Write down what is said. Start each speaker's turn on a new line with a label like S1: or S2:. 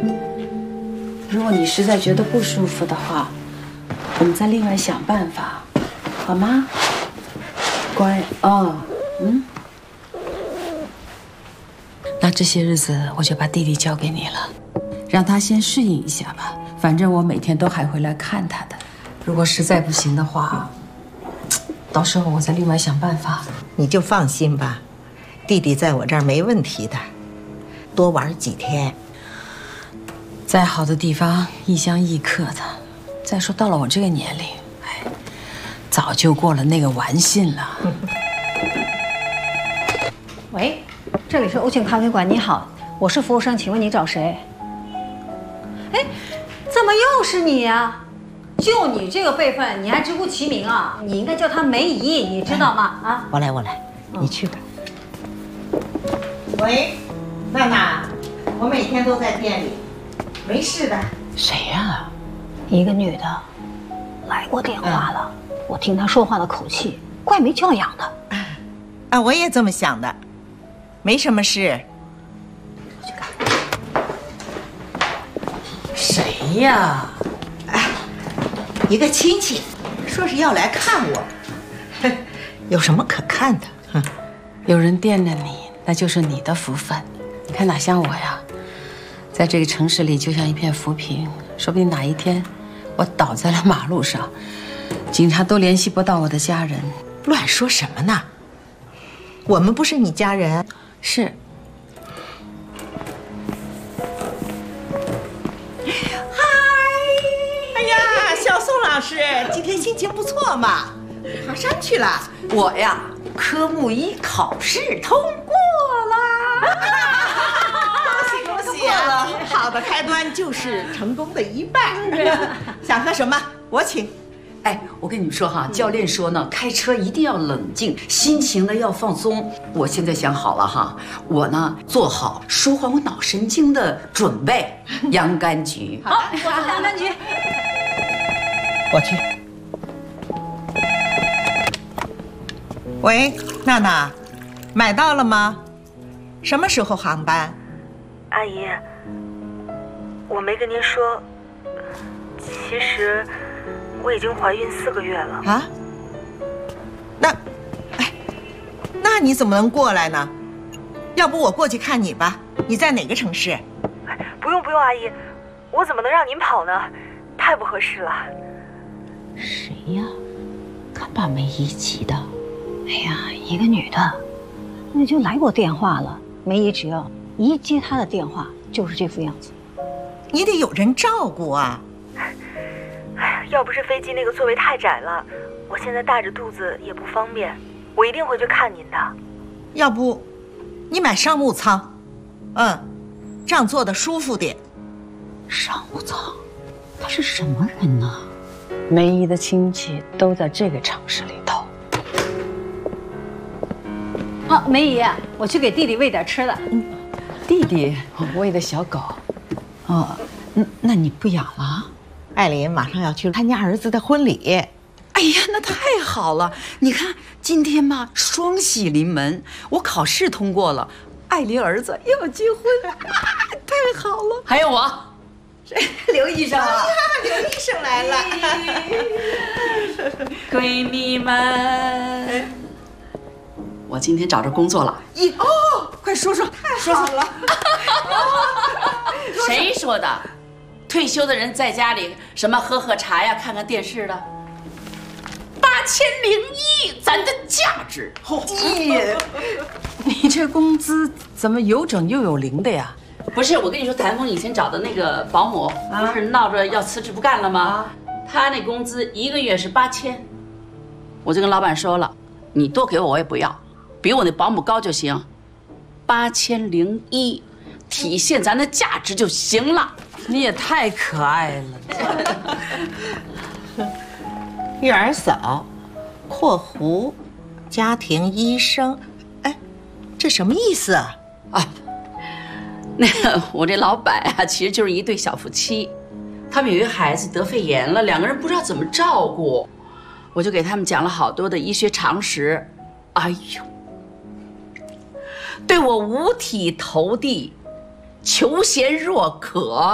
S1: 如果你实在觉得不舒服的话，我们再另外想办法，好吗？乖哦，那这些日子我就把弟弟交给你了，让他先适应一下吧。反正我每天都还会来看他的。如果实在不行的话，到时候我再另外想办法。
S2: 你就放心吧，弟弟在我这儿没问题的，多玩几天。
S1: 再好的地方异乡异客的，再说到了我这个年龄，早就过了那个玩性了。
S3: 喂，这里是欧庆咖啡馆，你好，我是服务生，请问你找谁？哎，怎么又是你呀？就你这个辈分，你还直呼其名啊？你应该叫她梅姨，你知道吗？啊，
S2: 我来，你去吧。喂，娜娜，我每天都在店里，没事的。
S1: 谁呀？
S3: 一个女的，来过电话了。我听她说话的口气，怪没教养的。
S2: 啊，我也这么想的，没什么事。
S3: 我去看。
S1: 谁呀？
S2: 一个亲戚，说是要来看我，有什么可看的？
S1: 有人惦着你，那就是你的福分。你看哪像我呀，在这个城市里就像一片浮萍，说不定哪一天我倒在了马路上，警察都联系不到我的家人。
S2: 乱说什么呢？我们不是你家人。
S1: 是。
S2: 老师，今天心情不错嘛，爬山去了。
S4: 我呀，科目1考试通过了，
S2: 恭喜了！好的开端就是成功的一半。想喝什么？我请。
S4: 哎，我跟你们说哈，教练说呢，开车一定要冷静，心情呢要放松。我现在想好了哈，我呢做好舒缓我脑神经的准备。洋甘菊，
S3: 好，我喝洋甘菊。
S2: 我去。喂，娜娜，买到了吗？什么时候航班？
S5: 阿姨，我没跟您说，其实我已经怀孕4个月了。
S2: 啊？那你怎么能过来呢？要不我过去看你吧？你在哪个城市？
S5: 不用，阿姨，我怎么能让您跑呢？太不合适了。
S3: 谁呀？敢把梅姨急的？哎呀，一个女的，那就来过电话了。梅姨只要一接她的电话，就是这副样子。
S2: 你得有人照顾啊！
S5: 哎呀，要不是飞机那个座位太窄了，我现在大着肚子也不方便。我一定会去看您的。
S2: 要不，你买商务舱，这样坐的舒服点。
S3: 商务舱，他是什么人呢？
S1: 梅姨的亲戚都在这个城市里头。
S3: 好，梅姨，我去给弟弟喂点吃的。
S1: 弟弟喂的小狗。哦，那你不养了？
S2: 艾琳马上要去参加儿子的婚礼。
S4: 哎呀，那太好了！你看今天嘛，双喜临门，我考试通过了，艾琳儿子要结婚，太好了！
S1: 还有我。
S4: 刘医生啊，
S2: 刘医生来了，
S4: 闺蜜们，我今天找着工作了。快说说，
S2: 太好了！
S6: 谁说的？退休的人在家里什么喝喝茶呀，看看电视的。8001，咱的价值。
S1: 你这工资怎么有整又有零的呀？
S6: 不是，我跟你说，谭峰以前找的那个保姆，不是闹着要辞职不干了吗？他那工资1个月是8000，我就跟老板说了，你多给我也不要，比我那保姆高就行，8001，体现咱的价值就行了。
S1: 你也太可爱了。
S2: 育儿嫂（括弧家庭医生），哎，这什么意思啊？
S6: 那个我这老板啊，其实就是一对小夫妻，他们有一个孩子得肺炎了，两个人不知道怎么照顾，我就给他们讲了好多的医学常识。哎呦，对我五体投地，求贤若渴。